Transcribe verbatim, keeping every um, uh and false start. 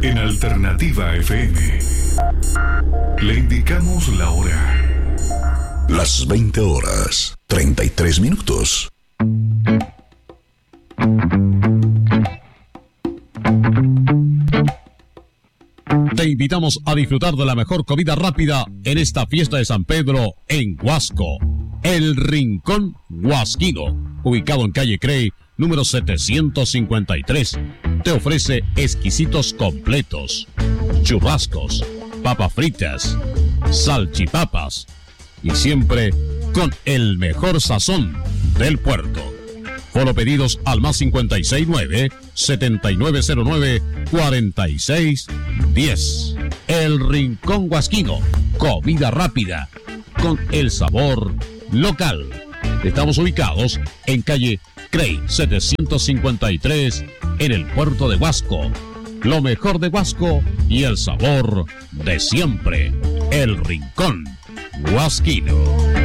En Alternativa F M le indicamos la hora. Las veinte horas, treinta y tres minutos. Te invitamos a disfrutar de la mejor comida rápida en esta fiesta de San Pedro en Huasco. El Rincón Huasquino, ubicado en calle Crey, número setecientos cincuenta y tres. Te ofrece exquisitos completos, churrascos, papas fritas, salchipapas y siempre con el mejor sazón del puerto. Por pedidos al más cincuenta y seis nueve, setenta y nueve cero nueve, cuarenta y seis diez. El Rincón Huasquino, comida rápida con el sabor local. Estamos ubicados en calle Crey setecientos cincuenta y tres en el puerto de Huasco. Lo mejor de Huasco y el sabor de siempre. El Rincón Huasquino.